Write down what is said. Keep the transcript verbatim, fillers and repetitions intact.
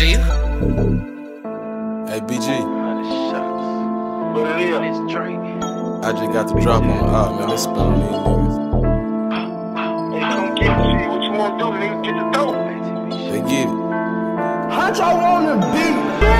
G. Hey, B G. What it is? I just got the drop on the op, man. Let's spell on these niggas. They come get you. What you wanna do, nigga? Get the dope. They get it. How y'all wanna be?